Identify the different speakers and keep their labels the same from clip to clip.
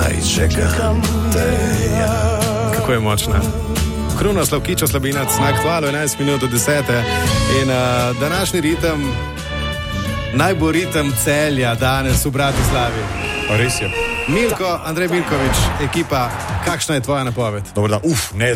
Speaker 1: čakam te.
Speaker 2: Kako je močna. Kruno Slavkičo Slabinac na aktualu 11 minut do 10. In današnji ritem, najbolj ritem Celja danes v Bratislavi.
Speaker 3: Res je.
Speaker 2: Milko, Andrej Milković, ekipa, kakšna je tvoja napoved?
Speaker 3: Dobro, da,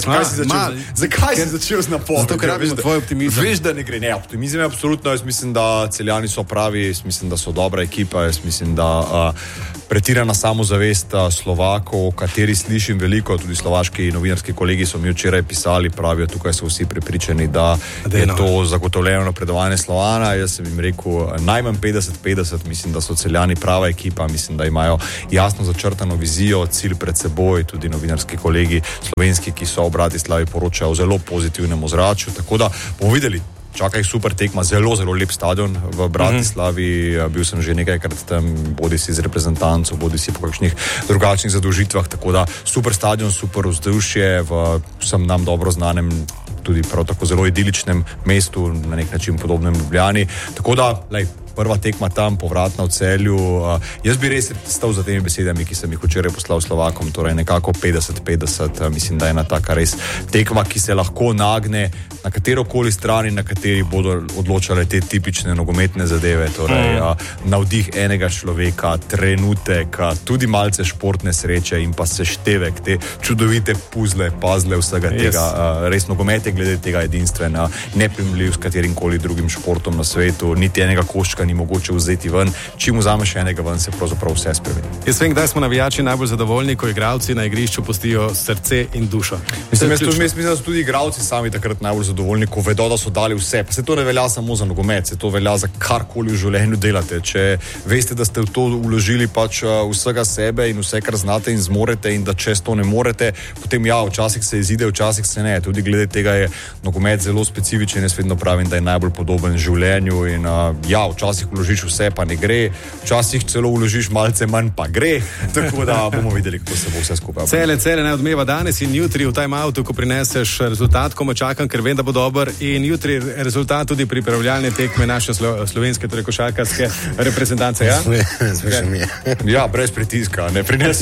Speaker 3: zakaj si začel z napovedjo?
Speaker 2: Zato, ker rabimo tvoj optimizem.
Speaker 3: Veš, da ne gre, ne, optimizem je absolutno, jaz mislim, da Celjani so pravi, jaz mislim, da so dobra ekipa, jaz mislim, da pretirana samozavest Slovakov, o kateri slišim veliko, tudi slovaški novinarski kolegi so mi včeraj pisali, pravijo, tukaj so vsi prepričani, da je to zagotovljeno napredovanje Slovana, jaz sem jim rekel, najmanj 50-50, mislim, da so Celjani prava ekipa, mislim, da imajo jasno začrtano vizijo, cilj pred seboj, tudi novinarski kolegi slovenski, ki so v Bratislavi poročajo o zelo pozitivnem ozračju, tako da bomo videli. Čaka jih super tekma, zelo, zelo lep stadion v Bratislavi, bil sem že nekajkrat tam, bodi si z reprezentanco, bodi si po kakšnih drugačnih zadolžitvah, tako da super stadion, super vzdušje v vsem nam dobro znanem, tudi prav tako zelo idiličnem mestu, na nek način podobnem Ljubljani, tako da, prva tekma tam, povratna v Celju. Jaz bi res stal za temi besedami, ki sem jih včeraj poslal Slovakom, torej nekako 50-50. Mislim, da je ena taka res tekma, ki se lahko nagne na katerokoli strani, na kateri bodo odločale te tipične nogometne zadeve, torej navdih enega človeka, trenutek, tudi malce športne sreče in pa seštevek, te čudovite puzzle vsega tega. Res nogomet je glede tega edinstven, neprimerljiv s katerimkoli drugim športom na svetu, niti enega koščka ni mogoče vzeti ven, čim vzameš enega ven, se pravzaprav vse spremeni.
Speaker 2: Jaz vem, kdaj smo navijači najbolj zadovoljni, ko igralci na igrišču pustijo srce in dušo.
Speaker 3: Mislim, da so tudi igralci sami takrat najbolj zadovoljni, ko vedo, da so dali vse. Pa se to ne velja samo za nogomet, se to velja za karkoli v življenju delate. Če veste, da ste v to vložili pač vsega sebe in vse, kar znate in zmorete, in da čez to ne morete, potem včasih se izide, včasih se ne. Tudi glede tega je nogomet zelo specifičen, jaz vedno pravim, da je najbolj podoben življenju in včasih vložiš vse, pa ne gre, včasih celo vložiš malce manj, pa gre, tako da bomo videli, kako se bo vse skupaj.
Speaker 2: Cele ne odmeva danes in jutri v time-outu, ko prineseš rezultat, ko me čakam, ker vem, da bo dober, in jutri rezultat tudi pri pripravljalne tekme naše slovenske, torej košarkarske reprezentance, ja?
Speaker 4: Smešno mi je.
Speaker 3: Ja, brez pritiska, ne prinesi.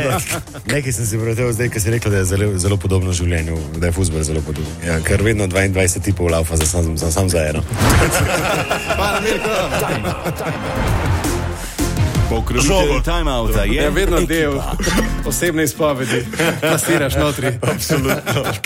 Speaker 4: Nekaj sem si prevrtel zdaj, ker si rekel, da je zelo podobno življenju, da je fuzbol zelo podobno. Ja, ker vedno 22 tipov laufa sam za eno.
Speaker 2: Hvala, Mirko.
Speaker 1: Žogo time-outa je
Speaker 2: vedno del osebne izpovedi, plasiraš notri.
Speaker 3: Absolutno.